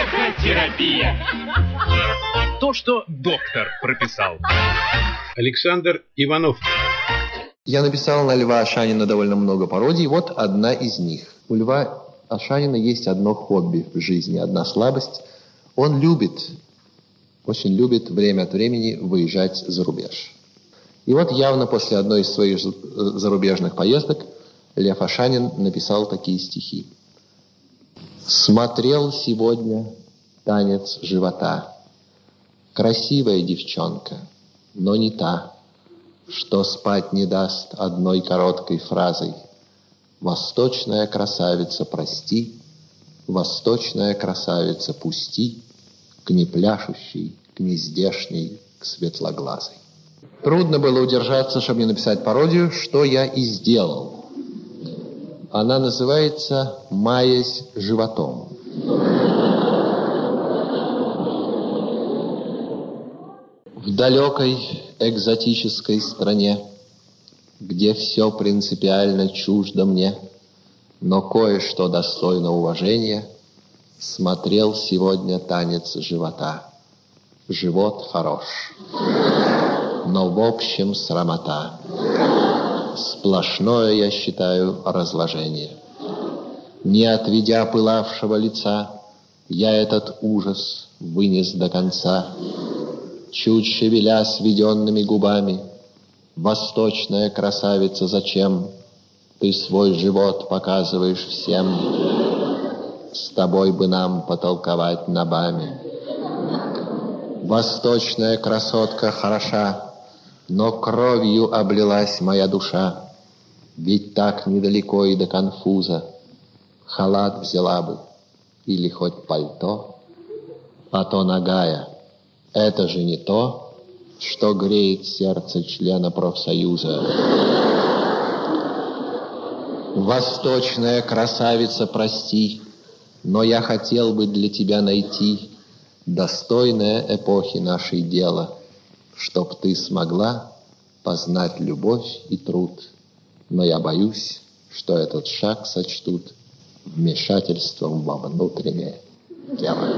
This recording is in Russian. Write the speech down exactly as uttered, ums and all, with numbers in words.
Психотерапия. То, что доктор прописал. Александр Иванов. Я написал на Льва Ашанина довольно много пародий. Вот одна из них. У Льва Ашанина есть одно хобби в жизни, одна слабость. Он любит, очень любит время от времени выезжать за рубеж. И вот явно после одной из своих зарубежных поездок Лев Ашанин написал такие стихи. «Смотрел сегодня танец живота. Красивая девчонка, но не та, что спать не даст одной короткой фразой. Восточная красавица, прости, восточная красавица, пусти к непляшущей, к нездешней, к светлоглазой». Трудно было удержаться, чтобы не написать пародию, что я и сделал. Она называется «Маясь животом». В далекой экзотической стране, где все принципиально чуждо мне, но кое-что достойно уважения, смотрел сегодня танец живота. Живот хорош, но в общем срамота. Сплошное, я считаю, разложение. Не отведя пылавшего лица, я этот ужас вынес до конца. Чуть шевеля сведенными губами, восточная красавица, зачем ты свой живот показываешь всем? С тобой бы нам потолковать набами. Восточная красотка хороша, но кровью облилась моя душа. Ведь так недалеко и до конфуза. Халат взяла бы или хоть пальто, а то нагая. Это же не то, что греет сердце члена профсоюза. Восточная красавица, прости, но я хотел бы для тебя найти достойное эпохи нашей дело, чтоб ты смогла познать любовь и труд. Но я боюсь, что этот шаг сочтут вмешательством во внутреннее дело.